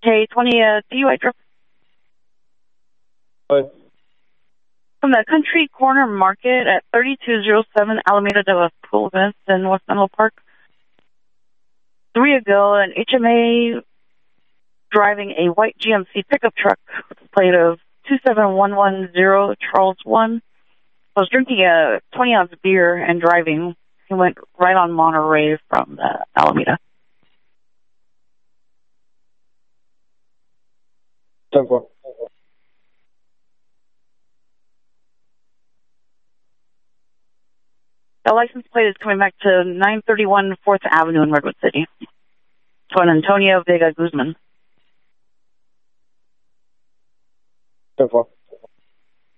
Hey, 20 DUI drop Hi. from the Country Corner Market at 3207 Alameda de los Pulgas in West Menlo Park. 3 ago, an HMA driving a white GMC pickup truck with a plate of 27110 Charles 1 was drinking a 20-ounce beer and driving. He went right on Monterey from the Alameda. 10-4. The license plate is coming back to 931 4th Avenue in Redwood City. Juan Antonio Vega Guzman. 10-4.